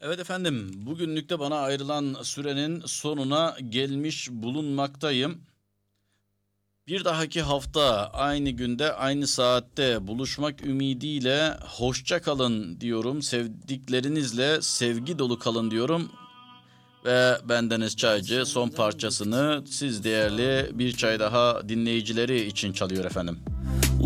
Evet efendim, bugünlük de bana ayrılan sürenin sonuna gelmiş bulunmaktayım. Bir dahaki hafta aynı günde, aynı saatte buluşmak ümidiyle hoşça kalın diyorum. Sevdiklerinizle sevgi dolu kalın diyorum. Ve bendeniz Çaycı son parçasını siz değerli bir çay daha dinleyicileri için çalıyor efendim.